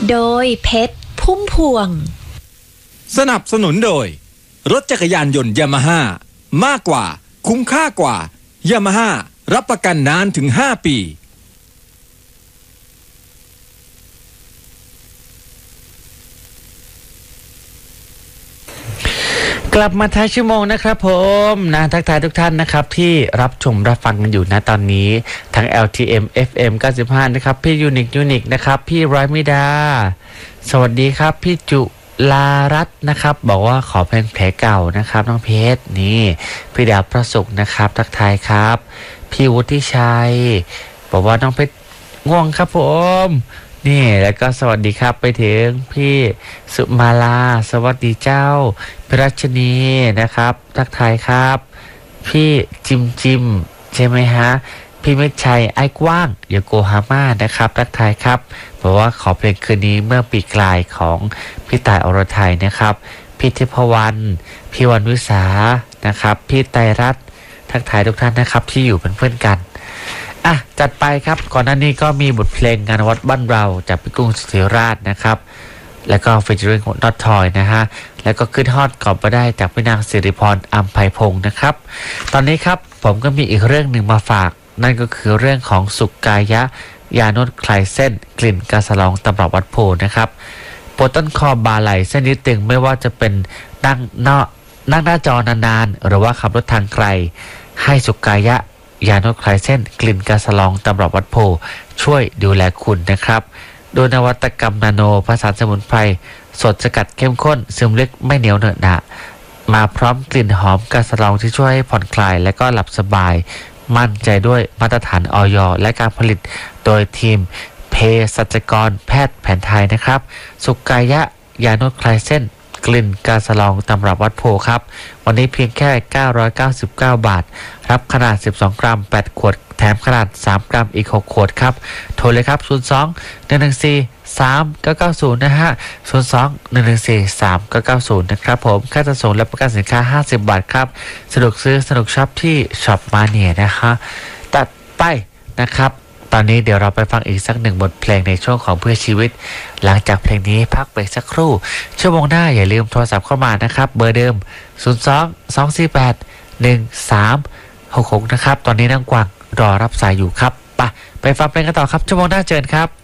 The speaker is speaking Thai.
โดยเพชรพุ่มพวงสนับสนุนโดยรถจักรยานยนต์ยามาฮ่ามากกว่าคุ้มค่ากว่ายามาฮ่ารับประกันนานถึง5 ปีกลับมาท้ายชั่วโมงนะครับผมนะทักทายทุกท่านนะครับที่รับชมรับฟังกันอยู่นะตอนนี้ทาง LTM FM 95นะครับพี่ยูนิคนะครับพี่ร้อยมิดาสวัสดีครับพี่จุลารัตน์นะครับบอกว่าขอเพลงแผลเก่านะครับน้องเพชรนี่พี่ดาวพระศุกร์นะครับทักทายครับพี่วุฒิชัยบอกว่าน้องเพชรง่วงครับผมนี่แล้วก็สวัสดีครับไปถึงพี่สุมาลาสวัสดีเจ้าพิรัชนีนะครับทักทายครับพี่จิมใช่ไหมฮะพี่เมฆชัยไอ้กว้างโยโกฮาม่านะครับทักทายครับบอกว่าขอเพลงคืนนี้เมื่อปีกลายของพี่ต่ายอรไทยนะครับพี่ทิพวรรณพี่วันวิสานะครับพี่ไตรรัตน์ทักทายทุกท่านนะครับที่อยู่เป็นเพื่อนกันจัดไปครับก่อนหน้านี้ก็มีบทเพลงงานวัดบ้านเราจากพี่กุ้งสุธิราชนะครับแล้วก็ฟีเจอริ่งของน็อตทอยนะฮะแล้วก็ขึ้นฮอตกอบมาได้จากพี่นางสิริพรอัมไพพงศ์นะครับตอนนี้ครับผมก็มีอีกเรื่องหนึ่งมาฝากนั่นก็คือเรื่องของสุกายะยานวดคลายเส้นกลิ่นกาสะลองตำรับวัดโพนะครับปวดต้นคอบาไหลเส้นยึดตึงไม่ว่าจะเป็นนั่งหน้าจอนานๆหรือว่าขับรถทางไกลให้สุกายะยานวดคลายเส้นกลิ่นกาสะลองตำรับวัดโพช่วยดูแลคุณนะครับโดยนวัตกรรมนาโนผสานสมุนไพรสดสกัดเข้มข้นซึมลึกไม่เหนียวเหนอะหนะมาพร้อมกลิ่นหอมกาสะลองที่ช่วยให้ผ่อนคลายและก็หลับสบายมั่นใจด้วยมาตรฐานอย.และการผลิตโดยทีมเภสัชกรแพทย์แผนไทยนะครับสุกายะยานวดคลายเส้นกลิ่นกาสะลองตำรับวัดโพครับวันนี้เพียงแค่999 บาทรับขนาด12 กรัม8 ขวดแถมขนาด3 กรัมอีก6 ขวดครับโทรเลยครับ02-114-3990นะฮะ02-114-3990นะครับผมค่าจัดส่งและประกันสินค้า50 บาทครับสนุกซื้อสนุกช็อปที่ช็อปมาเนียนะคะตัดไปนะครับตอนนี้เดี๋ยวเราไปฟังอีกสักหนึ่งบทเพลงในช่วงของเพื่อชีวิตหลังจากเพลงนี้พักไปสักครู่ชั่วโมงหน้าอย่าลืมโทรศัพท์เข้ามานะครับเบอร์เดิม02-248-1366นะครับตอนนี้นางกวางรอรับสายอยู่ครับไปฟังเพลงกันต่อครับชั่วโมงหน้าเจอกันครับ